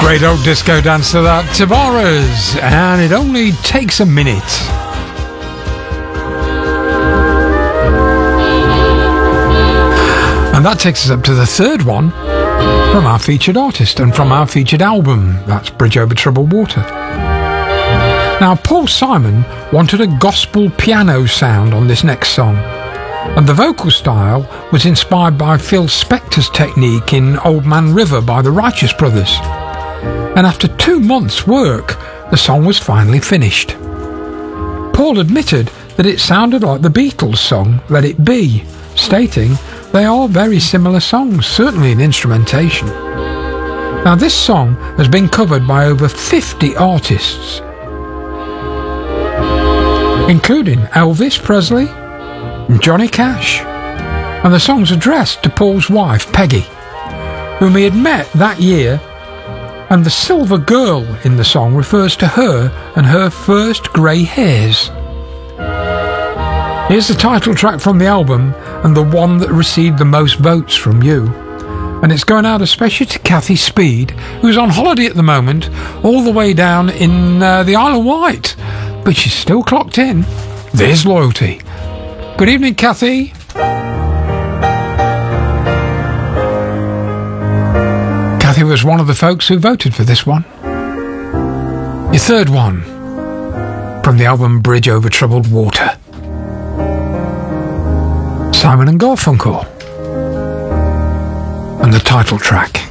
Great old disco dance to that, Tavares, and It Only Takes a Minute. And that takes us up to the third one from our featured artist and from our featured album. That's Bridge Over Troubled Water. Now, Paul Simon wanted a gospel piano sound on this next song, and the vocal style was inspired by Phil Spector's technique in Old Man River by the Righteous Brothers. And after 2 months' work, the song was finally finished. Paul admitted that it sounded like the Beatles' song Let It Be, stating they are very similar songs, certainly in instrumentation. Now, this song has been covered by over 50 artists, including Elvis Presley and Johnny Cash, and the song's addressed to Paul's wife, Peggy, whom he had met that year, and the silver girl in the song refers to her and her first grey hairs. Here's the title track from the album, and the one that received the most votes from you. And it's going out especially to Kathy Speed, who's on holiday at the moment, all the way down in the Isle of Wight. But she's still clocked in. There's loyalty. Good evening, Kathy. Kathy was one of the folks who voted for this one. Your third one from the album Bridge Over Troubled Water. Simon and Garfunkel, and the title track.